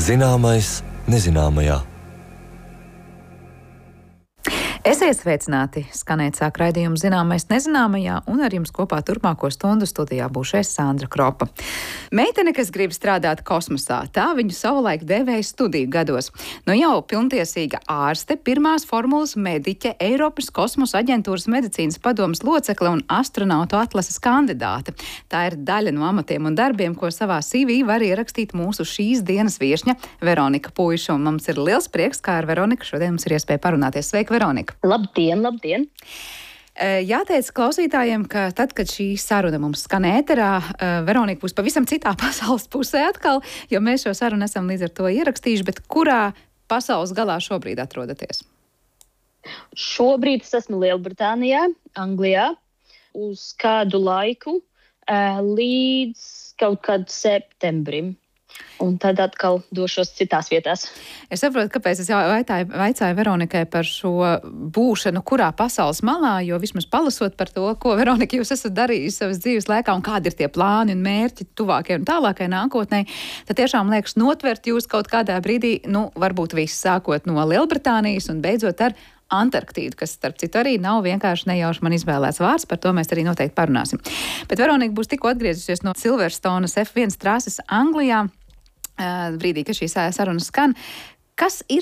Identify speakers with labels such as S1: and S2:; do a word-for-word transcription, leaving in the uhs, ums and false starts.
S1: Zināmais nezināmajā.
S2: Esiet sveicināti! Skanēt sāk raidījumu Zināmais nezināmajā, un ar jums kopā turpmāko stundu studijā būšu es, Sandra Kropa. Meitene, kas grib strādāt kosmosā, tā viņu savulaik devēja studiju gados. Nu jau pilntiesīga ārste, pirmās formulas mediķe, Eiropas kosmosa aģentūras medicīnas padomes locekle un astronautu atlases kandidāte. Tā ir daļa no amatiem un darbiem, ko savā C V var ierakstīt mūsu šīs dienas viešņa Veronika Puiša. Un mums ir liels prieks, kā ar Veroniku šodien mums ir iespēja parunāties. Sveika, Veronika!
S3: Labdien, labdien!
S2: Jāteic klausītājiem, ka tad, kad šī saruna mums skan ēterā, Veronika būs pavisam citā pasaules pusē atkal, jo mēs šo sarunu esam līdz ar to ierakstījuši, bet kurā pasaules galā šobrīd atrodaties?
S3: Šobrīd es esmu Lielbritānijā, Anglijā, uz kādu laiku līdz kaut kad septembrim. Un tad atkal došos citās vietās.
S2: Es saprotu, kāpēc es jau vaicāju, vaicāju Veronikai par šo būšanu, kurā pasaules malā, jo vismaz palasot par to, ko Veronika jūs esat darījusi savas dzīves laikā un kādi ir tie plāni un mērķi tuvākajai un tālākajai nākotnē, tad tiešām liekas notvert jūs kaut kādā brīdī, nu, varbūt viss sākot no Lielbritānijas un beidzot ar Antarktīdu, kas, starp citu, arī nav vienkārši nejauši man izvēlēts vārds, par to mēs arī noteikti parunāsim. Bet Veronika būs tikko atgriezusies no Silverstonas F viens trases Anglijā, brīdī, kad šī saruna skan. Kas ir